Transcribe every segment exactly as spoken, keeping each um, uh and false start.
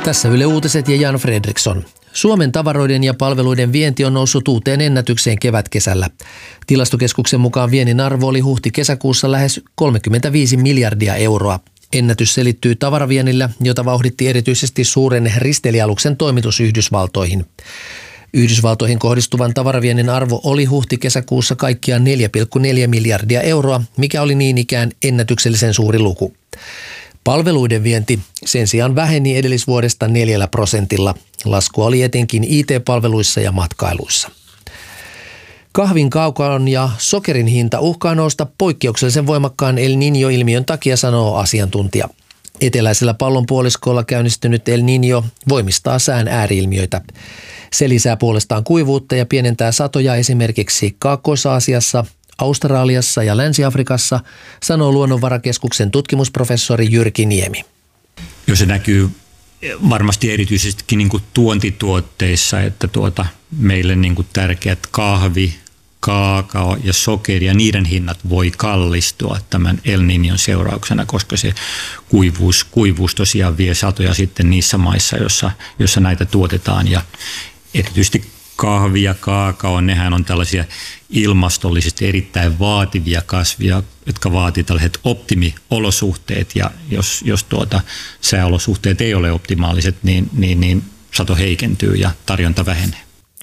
Tässä Yle Uutiset ja Jan Fredriksson. Suomen tavaroiden ja palveluiden vienti on noussut uuteen ennätykseen kevätkesällä. Tilastokeskuksen mukaan viennin arvo oli huhti-kesäkuussa lähes kolmekymmentäviisi miljardia euroa. Ennätys selittyy tavaraviennillä, jota vauhditti erityisesti suuren risteilijäaluksen toimitus Yhdysvaltoihin. Yhdysvaltoihin kohdistuvan tavaraviennin arvo oli huhti-kesäkuussa kaikkiaan neljä pilkku neljä miljardia euroa, mikä oli niin ikään ennätyksellisen suuri luku. Palveluiden vienti sen sijaan väheni edellisvuodesta neljällä prosentilla. Laskua oli etenkin I T-palveluissa ja matkailuissa. Kahvin, kaakaon ja sokerin hinta uhkaa nousta poikkeuksellisen voimakkaan El Niño-ilmiön takia, sanoo asiantuntija. Eteläisellä pallonpuoliskolla käynnistynyt El Niño voimistaa sään ääriilmiöitä. Se lisää puolestaan kuivuutta ja pienentää satoja esimerkiksi Kaakkois-Aasiassa, Australiassa ja Länsi-Afrikassa, sanoo Luonnonvarakeskuksen tutkimusprofessori Jyrki Niemi. Jo se näkyy varmasti erityisestikin niin kuin tuontituotteissa, että tuota, meille niin kuin tärkeät kahvi, kaakao ja sokeri ja niiden hinnat voi kallistua tämän El Niñon seurauksena, koska se kuivuus, kuivuus tosiaan vie satoja sitten niissä maissa, jossa, jossa näitä tuotetaan, ja erityisesti kahvi ja kaakao, nehän on tällaisia ilmastollisesti erittäin vaativia kasvia, jotka vaatii tällaiset optimiolosuhteet, ja jos, jos tuota, sääolosuhteet ei ole optimaaliset, niin, niin, niin sato heikentyy ja tarjonta vähenee.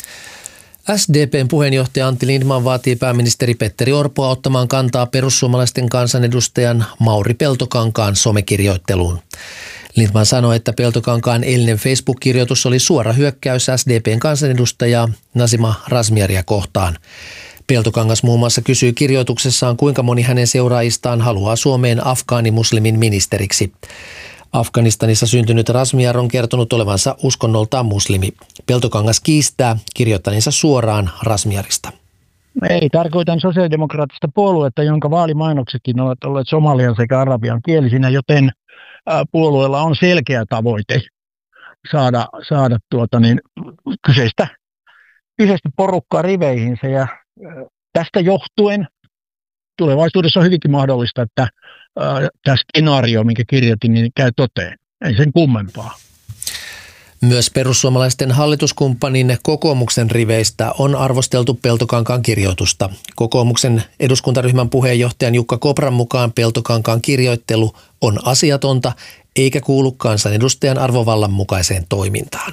S D P:n puheenjohtaja Antti Lindtman vaatii pääministeri Petteri Orpoa ottamaan kantaa perussuomalaisten kansanedustajan Mauri Peltokankaan somekirjoitteluun. Lindtman sanoi, että Peltokankaan eilinen Facebook-kirjoitus oli suora hyökkäys S D P:n kansanedustajaa Nazima Razmyaria kohtaan. Peltokangas muun muassa kysyy kirjoituksessaan, kuinka moni hänen seuraajistaan haluaa Suomeen afgaanimuslimin ministeriksi. Afganistanissa syntynyt Razmyar on kertonut olevansa uskonnoltaan muslimi. Peltokangas kiistää kirjoittaneensa suoraan Razmyarista. Ei, tarkoitan sosiaalidemokraattista puoluetta, jonka vaalimainoksetkin ovat olleet somalian sekä arabian kielisinä, joten puolueella on selkeä tavoite saada, saada tuota niin, kyseistä, kyseistä porukkaa riveihinsä, ja tästä johtuen tulevaisuudessa on hyvinkin mahdollista, että tämä skenaario, minkä kirjoitin, niin käy toteen. Ei sen kummempaa. Myös perussuomalaisten hallituskumppanin kokoomuksen riveistä on arvosteltu Peltokankaan kirjoitusta. Kokoomuksen eduskuntaryhmän puheenjohtajan Jukka Kopran mukaan Peltokankaan kirjoittelu on asiatonta eikä kuulu kansanedustajan arvovallan mukaiseen toimintaan.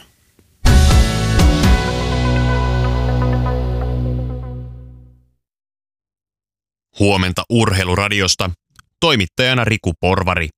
Huomenta Urheiluradiosta. Toimittajana Riku Porvari.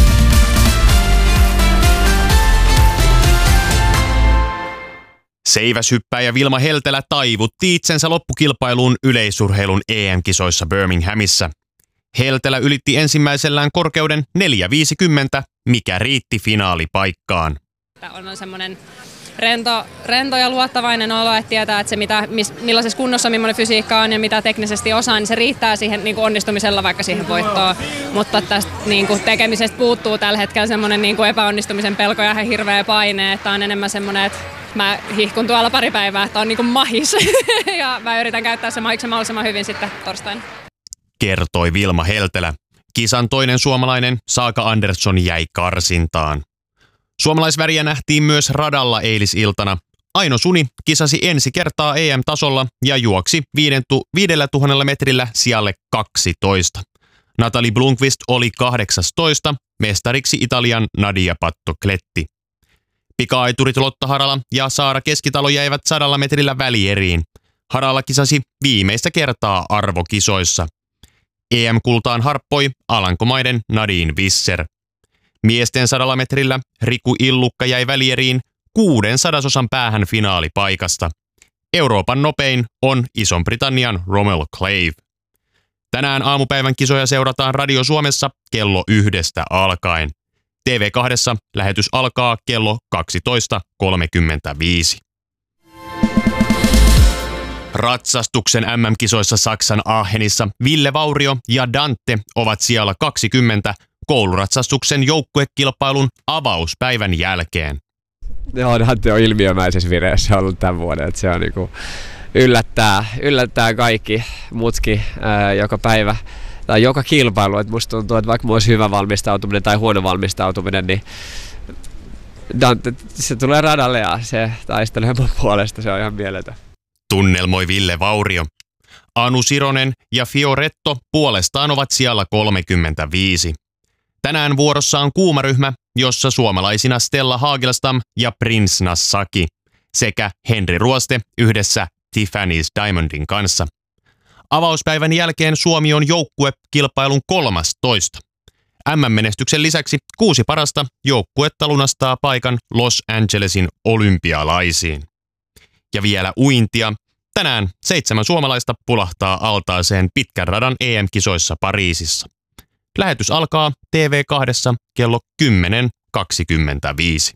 Seiväshyppääjä Vilma Heltelä taivutti itsensä loppukilpailuun yleisurheilun E M-kisoissa Birminghamissa. Heltelä ylitti ensimmäisellään korkeuden neljä viisikymmentä, mikä riitti finaalipaikkaan. On semmoinen rento, rento ja luottavainen olo, että tietää, että se mitä, miss, millaisessa kunnossa millainen fysiikka on ja mitä teknisesti osaa, niin se riittää siihen niin kuin onnistumisella vaikka siihen voittoon. Mutta tästä niin kuin tekemisestä puuttuu tällä hetkellä semmoinen niin kuin epäonnistumisen pelko ja hirveä paine, että on enemmän semmoinen, että mä hihkun tuolla pari päivää, että on niin kuin mahis ja mä yritän käyttää se mahiksen mahdollisimman hyvin sitten torstaina. Kertoi Vilma Heltelä. Kisan toinen suomalainen Saaka Andersson jäi karsintaan. Suomalaisväriä nähtiin myös radalla eilisiltana. Aino Suni kisasi ensi kertaa E M-tasolla ja juoksi viidellä tuhannella metrillä sijalle kaksitoista. Natalie Blomqvist oli kahdeksastoista, mestariksi Italian Nadia Pattocletti. Pika-aiturit Lotta Harala ja Saara Keskitalo jäivät sadalla metrillä välieriin. Harala kisasi viimeistä kertaa arvokisoissa. E M-kultaan harppoi Alankomaiden Nadine Visser. Miesten sadalla metrillä Riku Illukka jäi välieriin kuuden sadasosan päähän finaalipaikasta. Euroopan nopein on Ison-Britannian Rommel Clave. Tänään aamupäivän kisoja seurataan Radio Suomessa kello yhdestä alkaen. T V kaksi lähetys alkaa kello kaksitoista kolmekymmentäviisi. Ratsastuksen M M-kisoissa Saksan Aachenissa Ville Vaurio ja Dante ovat sijalla kaksikymmentä kouluratsastuksen joukkuekilpailun avauspäivän jälkeen. Joo, Dante on ilmiömäisessä vireessä ollut tämän vuoden, että se on niinku yllättää, yllättää kaikki mutkin ää, joka päivä tai joka kilpailu. Et musta tuntuu, että vaikka mulla olisi hyvä valmistautuminen tai huono valmistautuminen, niin Dante, se tulee radalle ja se taistelee mun puolesta, se on ihan mieletön. Tunnelmoi Ville Vaurio. Anu Sironen ja Fioretto puolestaan ovat sijalla kolmekymmentäviisi. Tänään vuorossa on kuumaryhmä, jossa suomalaisina Stella Hagelstam ja Prince Nassaki sekä Henri Ruoste yhdessä Tiffany's Diamondin kanssa. Avauspäivän jälkeen Suomi on joukkuekilpailun kolmastoista. M M-menestyksen lisäksi kuusi parasta joukkuetta lunastaa paikan Los Angelesin olympialaisiin. Ja vielä uintia. Tänään seitsemän suomalaista pulahtaa altaaseen pitkän radan E M-kisoissa Pariisissa. Lähetys alkaa T V kaksi kello kymmenen kaksikymmentäviisi.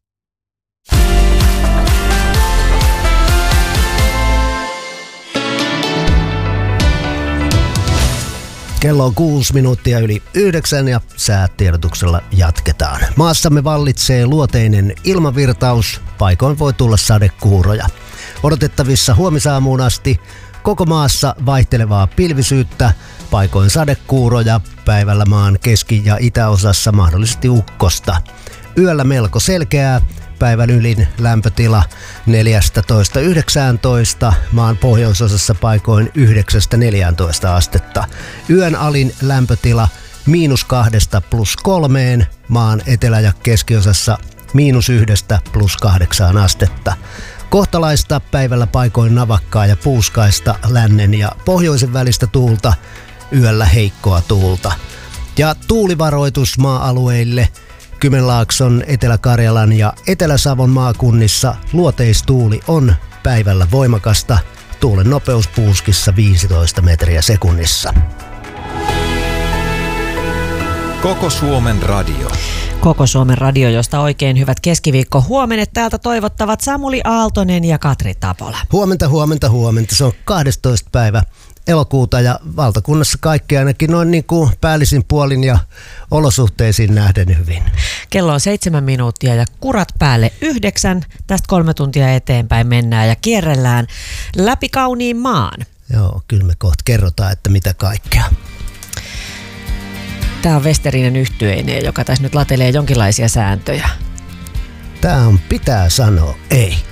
Kello on kuusi minuuttia yli yhdeksän ja säätiedotuksella jatketaan. Maassamme vallitsee luoteinen ilmavirtaus, paikoin voi tulla sadekuuroja. Odotettavissa huomisaamuun asti koko maassa vaihtelevaa pilvisyyttä, paikoin sadekuuroja, päivällä maan keski- ja itäosassa mahdollisesti ukkosta. Yöllä melko selkeää, päivän ylin lämpötila neljätoista yhdeksäntoista, maan pohjoisosassa paikoin yhdeksästä neljääntoista astetta. Yön alin lämpötila miinus kahdesta plus kolmeen, maan etelä- ja keskiosassa miinus yhdestä plus kahdeksaan astetta. Kohtalaista päivällä paikoin navakkaa ja puuskaista lännen ja pohjoisen välistä tuulta, yöllä heikkoa tuulta. Ja tuulivaroitus maa-alueille Kymenlaakson, Etelä-Karjalan ja Etelä-Savon maakunnissa luoteistuuli on päivällä voimakasta, tuulen nopeus puuskissa viisitoista metriä sekunnissa. Koko Suomen radio. Koko Suomen radio, josta oikein hyvät keskiviikko huomenet täältä toivottavat Samuli Aaltonen ja Katri Tapola. Huomenta, huomenta, huomenta. Se on kahdestoista päivä elokuuta ja valtakunnassa kaikki ainakin noin niin kuin päällisin puolin ja olosuhteisiin nähden hyvin. Kello on seitsemän minuuttia ja kurat päälle yhdeksän. Tästä kolme tuntia eteenpäin mennään ja kierrellään läpi kauniin maan. Joo, kyllä me kohta kerrotaan, että mitä kaikkea. Tämä on Westerinen yhtyeinen, joka tässä nyt latelee jonkinlaisia sääntöjä. Tämä on pitää sanoa ei.